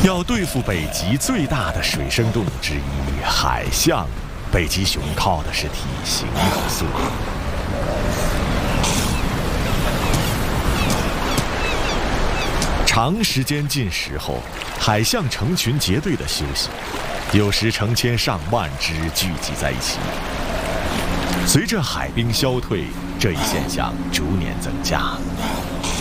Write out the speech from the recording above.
要对付北极最大的水生动物之一海象，北极熊靠的是体型和速度。长时间进食后，海象成群结队的休息，有时成千上万只聚集在一起。随着海冰消退，这一现象逐年增加。